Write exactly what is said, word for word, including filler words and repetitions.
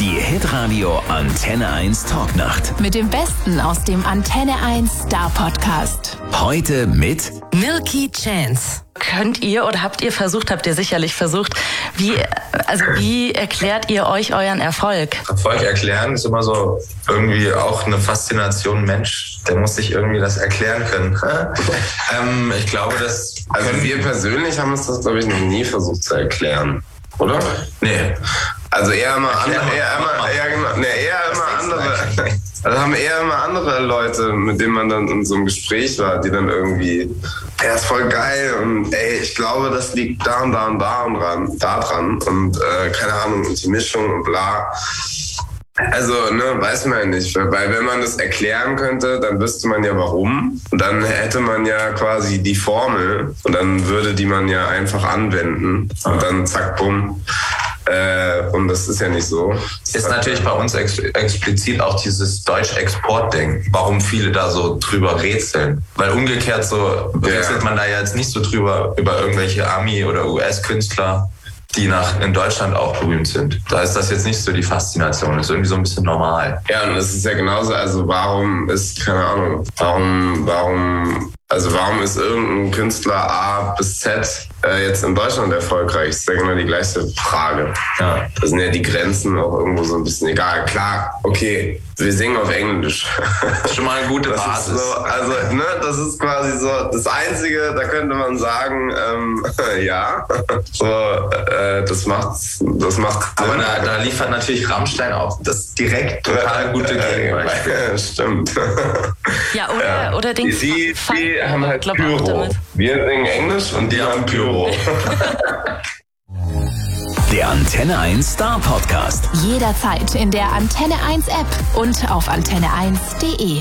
Die Hitradio Antenne eins Talknacht. Mit dem Besten aus dem Antenne eins Star Podcast. Heute mit Milky Chance. Könnt ihr oder habt ihr versucht, habt ihr sicherlich versucht, wie, also wie erklärt ihr euch euren Erfolg? Erfolg erklären ist immer so irgendwie auch eine Faszination. Mensch, der muss sich irgendwie das erklären können. ähm, ich glaube, dass... Also wir persönlich haben uns das, glaube ich, noch nie versucht zu erklären, oder? Nee. Also eher immer andere, eher immer, eher, genau, nee, eher immer andere, also haben eher immer andere Leute, mit denen man dann in so einem Gespräch war, die dann irgendwie, er ist voll geil und ey, ich glaube, das liegt da und da und da und dran, da dran und äh, keine Ahnung, und die Mischung und bla. Also, ne, weiß man ja nicht, weil wenn man das erklären könnte, dann wüsste man ja warum und dann hätte man ja quasi die Formel und dann würde die man ja einfach anwenden und dann zack, bumm. Äh, und das ist ja nicht so. Ist natürlich bei uns ex- explizit auch dieses Deutsch-Export-Ding, warum viele da so drüber rätseln. Weil umgekehrt so rätselt ja. man da ja jetzt nicht so drüber über irgendwelche Ami- oder U S-Künstler, die nach in Deutschland auch berühmt sind. Da ist das jetzt nicht so die Faszination, das ist irgendwie so ein bisschen normal. Ja, und es ist ja genauso, also warum ist, keine Ahnung, warum, warum, also warum ist irgendein Künstler A bis Z äh, jetzt in Deutschland erfolgreich? Das ist ja genau die gleiche Frage. Ja. Da sind ja die Grenzen auch irgendwo so ein bisschen egal. Klar, okay, wir singen auf Englisch. Schon mal eine gute das Basis. Ist so, also, ne, das ist quasi so das Einzige, da könnte man sagen, ähm, ja, so, äh, das macht, das macht. Aber da, da liefert natürlich Rammstein auch das direkt total gute Gegenbeispiel. Ja, stimmt. Ja, oder, ja. oder den Die, Fun- die haben halt glaub, Pyro. Wir singen Englisch und die, die haben Pyro. der Antenne eins Star Podcast. Jederzeit in der Antenne eins App und auf antenne eins punkt de.